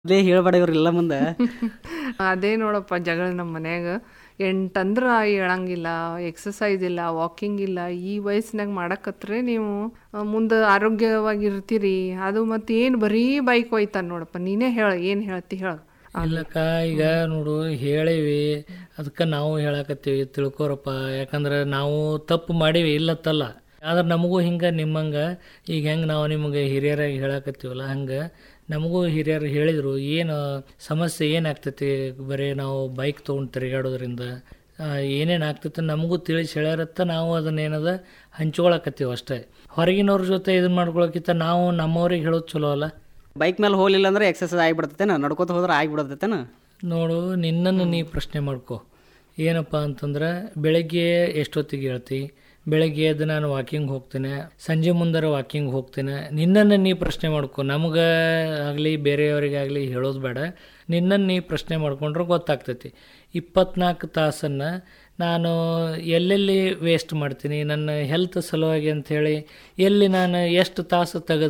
ಅದೇ ಹೇಳ್ಬೇಡ ಇವ್ರೆಲ್ಲ ಮುಂದೆ. ಅದೇ ನೋಡಪ್ಪ ಜಗಳ ನಮ್ಮ ಮನ್ಯಾಗ. 8 ಅಂದ್ರ ಹೇಳಂಗಿಲ್ಲ, ಎಕ್ಸಸೈಸ್ ಇಲ್ಲ, ವಾಕಿಂಗ್ ಇಲ್ಲ. ಈ ವಯಸ್ಸಿನಾಗ ಮಾಡಕತ್ರೆ ನೀವು ಮುಂದೆ ಆರೋಗ್ಯವಾಗಿರ್ತೀರಿ. ಅದು ಮತ್ತೆ ಏನು ಬರೀ ಬೈಕ್ ಒಯ್ತಾನ ನೋಡಪ್ಪ. ನೀನೇ ಹೇಳ, ಏನು ಹೇಳ್ತಿ ಹೇಳ. ಇಲ್ಲಕ್ಕ ಈಗ ನೋಡು ಹೇಳೀವಿ, ಅದಕ್ಕೆ ನಾವು ಹೇಳಕತ್ತೀವಿ ತಿಳ್ಕೊರಪ್ಪ. ಯಾಕಂದ್ರೆ ನಾವು ತಪ್ಪು ಮಾಡೀವಿ ಇಲ್ಲತ್ತಲ್ಲ, ಆದ್ರೆ ನಮಗೂ ಹಿಂಗೆ ನಿಮ್ಮಂಗೆ ಈಗ ಹೆಂಗೆ ನಾವು ನಿಮಗೆ ಹಿರಿಯರಾಗಿ ಹೇಳಕತ್ತೀವಲ್ಲ ಹಂಗೆ ನಮಗೂ ಹಿರಿಯರು ಹೇಳಿದರು ಏನು ಸಮಸ್ಯೆ ಏನಾಗ್ತೈತಿ ಬರೀ ನಾವು ಬೈಕ್ ತೊಗೊಂಡು ತಿರುಗಾಡೋದ್ರಿಂದ ಏನೇನು ಆಗ್ತೈತೆ ನಮಗೂ ತಿಳಿಸಿ ಹೇಳ್ಯಾರತ್ತ ನಾವು ಅದನ್ನೇನದ ಹಂಚ್ಕೊಳಕತ್ತೀವಿ ಅಷ್ಟೇ. ಹೊರಗಿನವ್ರ ಜೊತೆ ಇದನ್ನ ಮಾಡ್ಕೊಳಕ್ಕಿಂತ ನಾವು ನಮ್ಮವ್ರಿಗೆ ಹೇಳೋದು ಚಲೋ ಅಲ್ಲ. ಬೈಕ್ ಮೇಲೆ ಹೋಲಿಲ್ಲ ಅಂದ್ರೆ ಎಕ್ಸಸೈಸ್ ಆಗಿಬಿಡ್ತೈತೇನ, ನಡ್ಕೋತ ಹೋದ್ರೆ ಆಗಿಬಿಡ್ತೈತೇನ. ನೋಡು ನಿನ್ನನ್ನು ನೀ ಪ್ರಶ್ನೆ ಮಾಡ್ಕೊ. ಏನಪ್ಪ ಅಂತಂದ್ರೆ ಬೆಳಗ್ಗೆ ಎಷ್ಟೊತ್ತಿಗೆ ಹೇಳ್ತಿ, ಬೆಳಗ್ಗೆ ಎದ್ದು ನಾನು ವಾಕಿಂಗ್ ಹೋಗ್ತೇನೆ, ಸಂಜೆ ಮುಂದರ ವಾಕಿಂಗ್ ಹೋಗ್ತೇನೆ. ನಿನ್ನನ್ನು ನೀ ಪ್ರಶ್ನೆ ಮಾಡ್ಕೊ. ನಮಗೆ ಆಗಲಿ ಬೇರೆಯವರಿಗಾಗಲಿ ಹೇಳೋದು ಬೇಡ. ನಿನ್ನನ್ನು ನೀ ಪ್ರಶ್ನೆ ಮಾಡ್ಕೊಂಡ್ರೆ ಗೊತ್ತಾಗ್ತೈತಿ. 24 ತಾಸನ್ನು ನಾನು ಎಲ್ಲೆಲ್ಲಿ ವೇಸ್ಟ್ ಮಾಡ್ತೀನಿ ನನ್ನ ಹೆಲ್ತ್ ಸಲುವಾಗಿ ಅಂಥೇಳಿ, ಎಲ್ಲಿ ನಾನು ಎಷ್ಟು ತಾಸು ತೆಗೆದು